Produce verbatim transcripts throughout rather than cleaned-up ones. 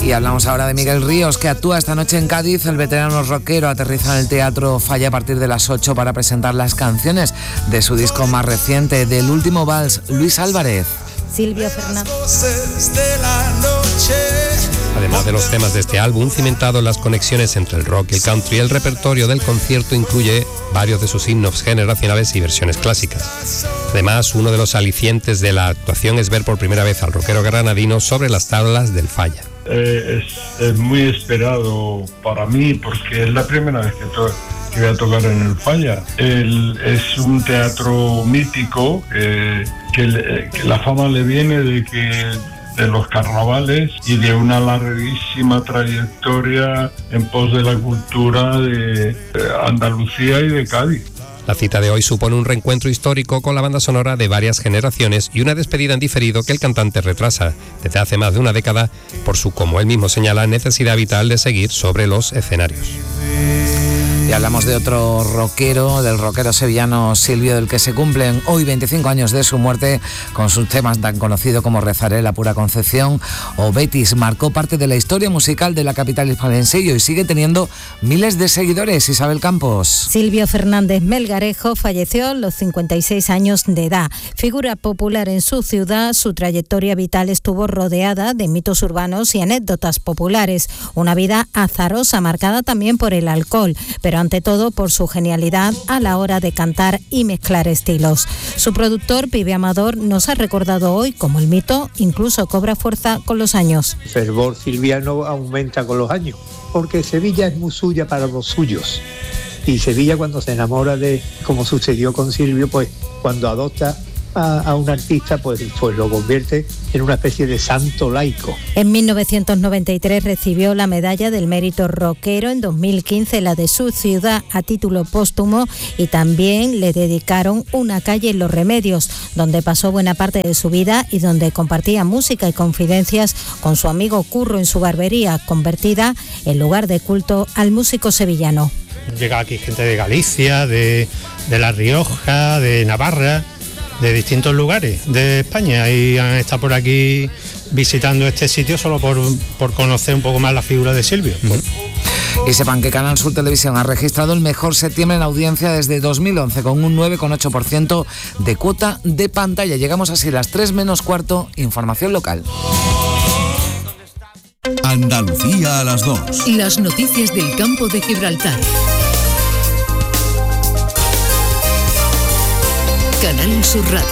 Y hablamos ahora de Miguel Ríos, que actúa esta noche en Cádiz. El veterano rockero aterriza en el Teatro Falla a partir de las ocho para presentar las canciones de su disco más reciente, Del último vals. Luis Álvarez. Silvio Fernández. Además de los temas de este álbum, cimentado en las conexiones entre el rock y el country, el repertorio del concierto incluye varios de sus himnos generacionales y versiones clásicas. Además, uno de los alicientes de la actuación es ver por primera vez al rockero granadino sobre las tablas del Falla. Eh, es, es muy esperado para mí porque es la primera vez que, to- que voy a tocar en el Falla. El, es un teatro mítico eh, que, le, que la fama le viene de que de los carnavales y de una larguísima trayectoria en pos de la cultura de Andalucía y de Cádiz. La cita de hoy supone un reencuentro histórico con la banda sonora de varias generaciones y una despedida en diferido que el cantante retrasa desde hace más de una década por su, como él mismo señala, necesidad vital de seguir sobre los escenarios. Y hablamos de otro rockero, del rockero sevillano Silvio, del que se cumplen hoy veinticinco años de su muerte, con sus temas tan conocidos como Rezaré, La Pura Concepción o Betis. Marcó parte de la historia musical de la capital hispalense y hoy sigue teniendo miles de seguidores. Isabel Campos. Silvio Fernández Melgarejo falleció a los cincuenta y seis años de edad. Figura popular en su ciudad, su trayectoria vital estuvo rodeada de mitos urbanos y anécdotas populares. Una vida azarosa, marcada también por el alcohol, pero ante todo por su genialidad a la hora de cantar y mezclar estilos. Su productor, Pibe Amador, nos ha recordado hoy cómo el mito incluso cobra fuerza con los años. El fervor silviano aumenta con los años, porque Sevilla es muy suya para los suyos. Y Sevilla, cuando se enamora de, como sucedió con Silvio, pues cuando adopta a, a un artista, pues, pues lo convierte en una especie de santo laico. En mil novecientos noventa y tres recibió la medalla del mérito rockero, en dos mil quince la de su ciudad a título póstumo, y también le dedicaron una calle en Los Remedios, donde pasó buena parte de su vida y donde compartía música y confidencias con su amigo Curro en su barbería, convertida en lugar de culto al músico sevillano. Llega aquí gente de Galicia, de, de La Rioja, de Navarra, de distintos lugares de España, y han estado por aquí visitando este sitio solo por, por conocer un poco más la figura de Silvio. Mm. Y sepan que Canal Sur Televisión ha registrado el mejor septiembre en audiencia desde dos mil once, con un nueve coma ocho por ciento de cuota de pantalla. Llegamos así a las tres menos cuarto, información local. Andalucía a las dos. Las noticias del campo de Gibraltar. Canal Sur Radio.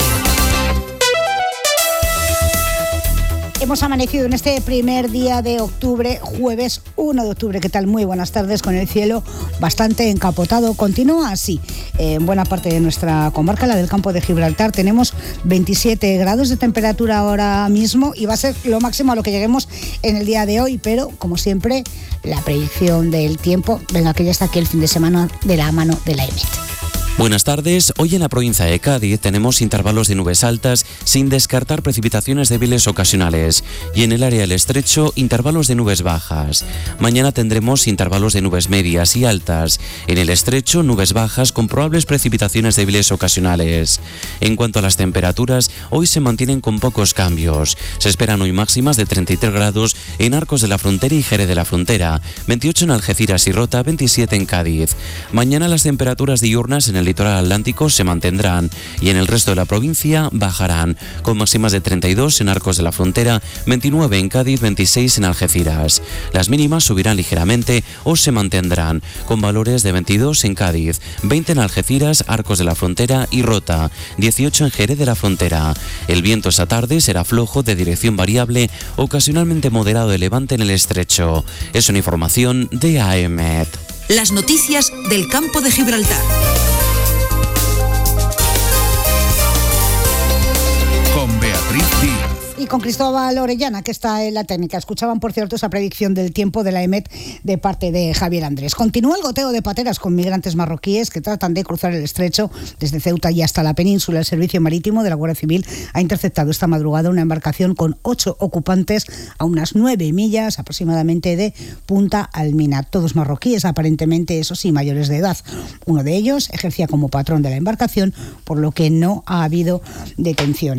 Hemos amanecido en este primer día de octubre, jueves uno de octubre. ¿Qué tal? Muy buenas tardes, con el cielo bastante encapotado. Continúa así en buena parte de nuestra comarca, la del campo de Gibraltar. Tenemos veintisiete grados de temperatura ahora mismo y va a ser lo máximo a lo que lleguemos en el día de hoy. Pero, como siempre, la predicción del tiempo, venga, que ya está aquí el fin de semana de la mano de la E M E T. Buenas tardes. Hoy en la provincia de Cádiz tenemos intervalos de nubes altas sin descartar precipitaciones débiles ocasionales, y en el área del estrecho intervalos de nubes bajas. Mañana tendremos intervalos de nubes medias y altas. En el estrecho nubes bajas con probables precipitaciones débiles ocasionales. En cuanto a las temperaturas, hoy se mantienen con pocos cambios. Se esperan hoy máximas de treinta y tres grados en Arcos de la Frontera y Jerez de la Frontera, veintiocho en Algeciras y Rota, veintisiete en Cádiz. Mañana las temperaturas diurnas en el litoral atlántico se mantendrán y en el resto de la provincia bajarán, con máximas de treinta y dos en Arcos de la Frontera, veintinueve en Cádiz, veintiséis en Algeciras. Las mínimas subirán ligeramente o se mantendrán, con valores de veintidós en Cádiz, veinte en Algeciras, Arcos de la Frontera y Rota, dieciocho en Jerez de la Frontera. El viento esta tarde será flojo de dirección variable, ocasionalmente moderado de levante en el estrecho. Es una información de A E M E T. Las noticias del campo de Gibraltar. Y con Cristóbal Orellana, que está en la técnica. Escuchaban, por cierto, esa predicción del tiempo de la E M E T de parte de Javier Andrés. Continúa el goteo de pateras con migrantes marroquíes que tratan de cruzar el estrecho desde Ceuta y hasta la península. El Servicio Marítimo de la Guardia Civil ha interceptado esta madrugada una embarcación con ocho ocupantes a unas nueve millas aproximadamente de Punta Almina. Todos marroquíes, aparentemente, eso sí, mayores de edad. Uno de ellos ejercía como patrón de la embarcación, por lo que no ha habido detenciones.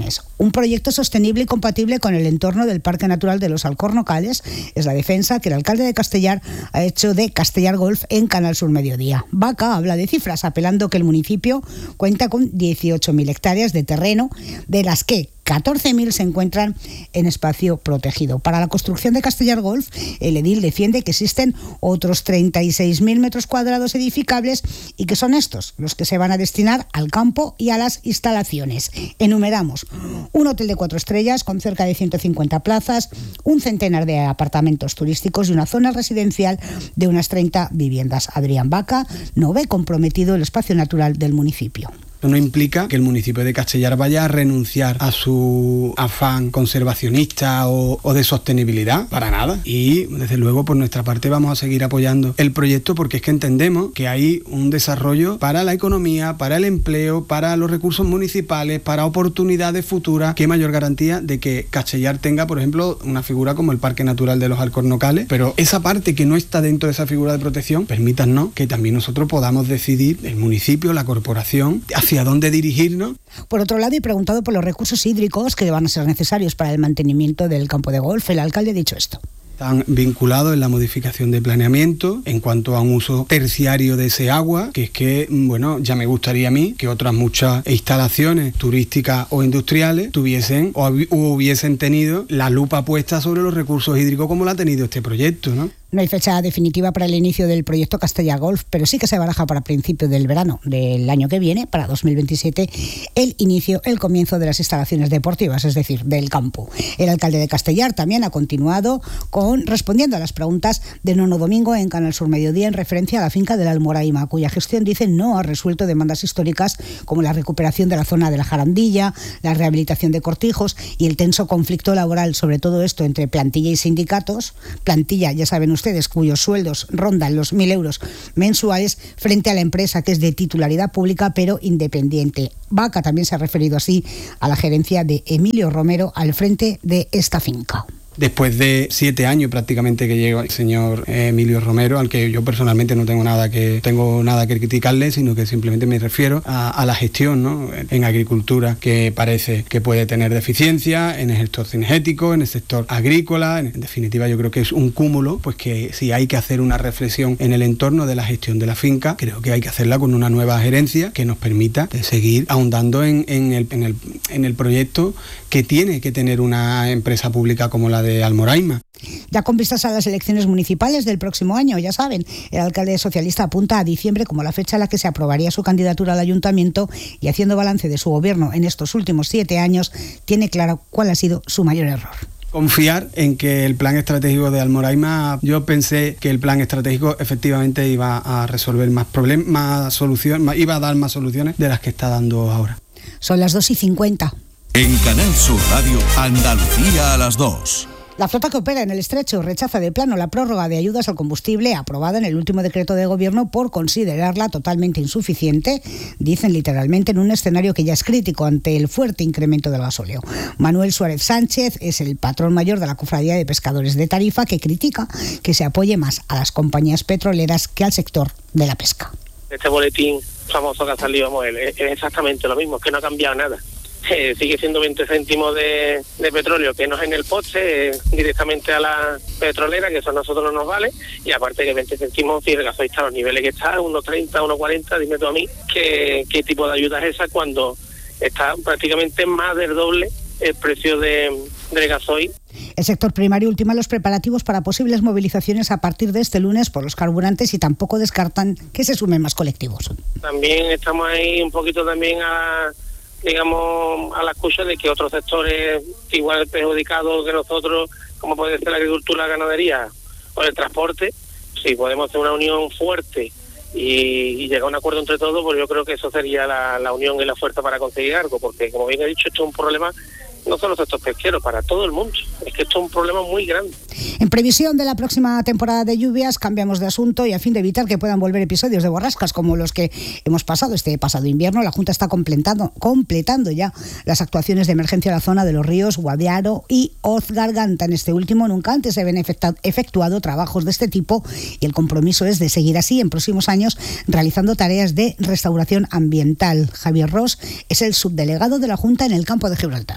un proyecto sostenible y compatible con el entorno del Parque Natural de los Alcornocales. Es la defensa que el alcalde de Castellar ha hecho de Castellar Golf en Canal Sur Mediodía. Vaca habla de cifras, apelando que el municipio cuenta con dieciocho mil hectáreas de terreno, de las que catorce mil se encuentran en espacio protegido. Para la construcción de Castellar Golf, el edil defiende que existen otros treinta y seis mil metros cuadrados edificables y que son estos los que se van a destinar al campo y a las instalaciones. Enumeramos: un hotel de cuatro estrellas con cerca de ciento cincuenta plazas, un centenar de apartamentos turísticos y una zona residencial de unas treinta viviendas. Adrián Vaca no ve comprometido el espacio natural del municipio. Esto no implica que el municipio de Castellar vaya a renunciar a su afán conservacionista o, o de sostenibilidad, para nada. Y desde luego por nuestra parte vamos a seguir apoyando el proyecto, porque es que entendemos que hay un desarrollo para la economía, para el empleo, para los recursos municipales, para oportunidades futuras. Qué mayor garantía de que Castellar tenga, por ejemplo, una figura como el Parque Natural de los Alcornocales, pero esa parte que no está dentro de esa figura de protección, permítanos que también nosotros podamos decidir, el municipio, la corporación, hacia hacia dónde dirigirnos. Por otro lado, y preguntado por los recursos hídricos que van a ser necesarios para el mantenimiento del campo de golf, el alcalde ha dicho esto. Están vinculados en la modificación de planeamiento en cuanto a un uso terciario de ese agua, que es que, bueno, ya me gustaría a mí que otras muchas instalaciones turísticas o industriales tuviesen o hubiesen tenido la lupa puesta sobre los recursos hídricos como la ha tenido este proyecto, ¿no? No hay fecha definitiva para el inicio del proyecto Castellar Golf, pero sí que se baraja para principios del verano del año que viene, para dos mil veintisiete, el inicio, el comienzo de las instalaciones deportivas, es decir, del campo. El alcalde de Castellar también ha continuado con respondiendo a las preguntas de Nono Domingo en Canal Sur Mediodía en referencia a la finca del Almoraima, cuya gestión, dice, no ha resuelto demandas históricas como la recuperación de la zona de la Jarandilla, la rehabilitación de cortijos y el tenso conflicto laboral, sobre todo esto entre plantilla y sindicatos. Plantilla, ya saben ustedes, ustedes cuyos sueldos rondan los mil euros mensuales, frente a la empresa que es de titularidad pública pero independiente. Vaca también se ha referido así a la gerencia de Emilio Romero al frente de esta finca. Después de siete años prácticamente que llega el señor Emilio Romero, al que yo personalmente no tengo nada que tengo nada que criticarle, sino que simplemente me refiero a, a la gestión, ¿no?, en agricultura, que parece que puede tener deficiencia en el sector cinegético, en el sector agrícola. En definitiva, yo creo que es un cúmulo, pues que si hay que hacer una reflexión en el entorno de la gestión de la finca, creo que hay que hacerla con una nueva gerencia que nos permita seguir ahondando en, en, el, en, el, en el proyecto que tiene que tener una empresa pública como la de Almoraima. Ya con vistas a las elecciones municipales del próximo año, ya saben, el alcalde socialista apunta a diciembre como la fecha en la que se aprobaría su candidatura al ayuntamiento, y haciendo balance de su gobierno en estos últimos siete años, tiene claro cuál ha sido su mayor error. Confiar en que el plan estratégico de Almoraima, yo pensé que el plan estratégico efectivamente iba a resolver más problemas, más soluciones, iba a dar más soluciones de las que está dando ahora. Son las dos y cincuenta. En Canal Sur Radio, Andalucía a las dos. La flota que opera en el estrecho rechaza de plano la prórroga de ayudas al combustible aprobada en el último decreto de gobierno por considerarla totalmente insuficiente, dicen literalmente, en un escenario que ya es crítico ante el fuerte incremento del gasóleo. Manuel Suárez Sánchez es el patrón mayor de la Cofradía de Pescadores de Tarifa, que critica que se apoye más a las compañías petroleras que al sector de la pesca. Este boletín famoso que ha salido es exactamente lo mismo, es que no ha cambiado nada. Eh, sigue siendo veinte céntimos de, de petróleo que no es en el poste, eh, directamente a la petrolera, que eso a nosotros no nos vale, y aparte que veinte céntimos, si el gasoil está a los niveles que está, uno treinta, uno cuarenta, dime tú a mí, ¿qué, qué tipo de ayuda es esa cuando está prácticamente más del doble el precio de, del gasoil? El sector primario ultima los preparativos para posibles movilizaciones a partir de este lunes por los carburantes y tampoco descartan que se sumen más colectivos. También estamos ahí un poquito también a... digamos, a la escucha de que otros sectores igual perjudicados que nosotros, como puede ser la agricultura, la ganadería o el transporte, si podemos hacer una unión fuerte y, y llegar a un acuerdo entre todos, pues yo creo que eso sería la, la unión y la fuerza para conseguir algo, porque como bien he dicho, esto es un problema no solo sector pesquero, para todo el mundo. Es que esto es un problema muy grande. En previsión de la próxima temporada de lluvias, cambiamos de asunto y a fin de evitar que puedan volver episodios de borrascas como los que hemos pasado este pasado invierno, la Junta está completando, completando ya las actuaciones de emergencia en la zona de los ríos Guadiaro y Hoz Garganta. En este último nunca antes se habían efectuado trabajos de este tipo y el compromiso es de seguir así en próximos años realizando tareas de restauración ambiental. Javier Ros es el subdelegado de la Junta en el campo de Gibraltar.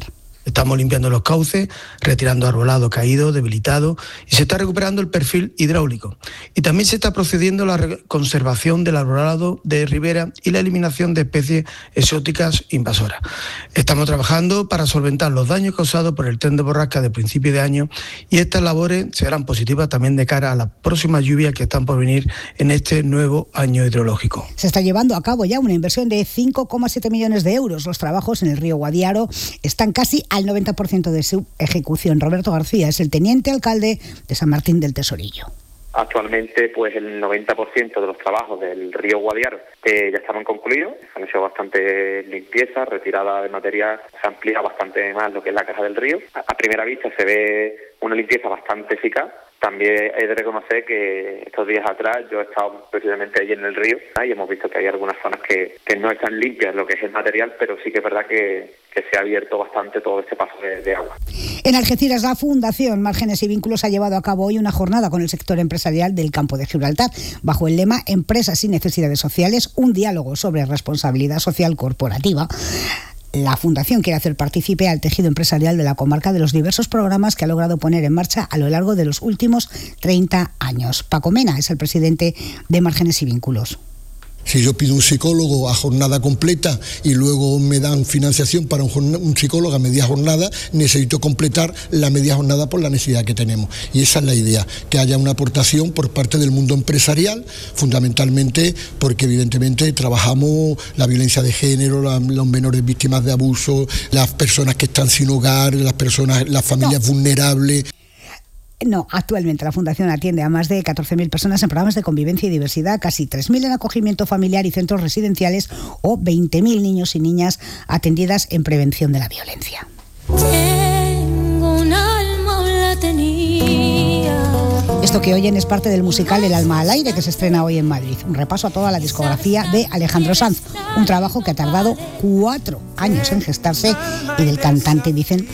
Estamos limpiando los cauces, retirando arbolado caído, debilitado, y se está recuperando el perfil hidráulico. Y también se está procediendo a la conservación del arbolado de ribera y la eliminación de especies exóticas invasoras. Estamos trabajando para solventar los daños causados por el tren de borrasca de principio de año, y estas labores serán positivas también de cara a las próximas lluvias que están por venir en este nuevo año hidrológico. Se está llevando a cabo ya una inversión de cinco coma siete millones de euros. Los trabajos en el río Guadiaro están casi al noventa por ciento de su ejecución. Roberto García es el teniente alcalde de San Martín del Tesorillo. Actualmente, pues el noventa por ciento de los trabajos del río Guadiaro eh, ya estaban concluidos. Se han hecho bastante limpieza, retirada de material, se amplía bastante más lo que es la caja del río. A, a primera vista se ve una limpieza bastante eficaz. También he de reconocer que estos días atrás yo he estado precisamente allí en el río, ¿eh? Y hemos visto que hay algunas zonas que, que no están limpias lo que es el material, pero sí que es verdad que, que se ha abierto bastante todo este paso de, de agua. En Algeciras, la Fundación Márgenes y Vínculos ha llevado a cabo hoy una jornada con el sector empresarial del campo de Gibraltar, bajo el lema Empresas y necesidades sociales, un diálogo sobre responsabilidad social corporativa. La Fundación quiere hacer partícipe al tejido empresarial de la comarca de los diversos programas que ha logrado poner en marcha a lo largo de los últimos treinta años. Paco Mena es el presidente de Márgenes y Vínculos. Si yo pido un psicólogo a jornada completa y luego me dan financiación para un, jornada, un psicólogo a media jornada, necesito completar la media jornada por la necesidad que tenemos. Y esa es la idea, que haya una aportación por parte del mundo empresarial, fundamentalmente porque evidentemente trabajamos la violencia de género, la, los menores víctimas de abuso, las personas que están sin hogar, las personas, las familias no. vulnerables. No, actualmente la Fundación atiende a más de catorce mil personas en programas de convivencia y diversidad, casi tres mil en acogimiento familiar y centros residenciales o veinte mil niños y niñas atendidas en prevención de la violencia. Tengo un alma, la tenía. Esto que oyen es parte del musical El alma al aire, que se estrena hoy en Madrid. Un repaso a toda la discografía de Alejandro Sanz, un trabajo que ha tardado cuatro años en gestarse y del cantante dicen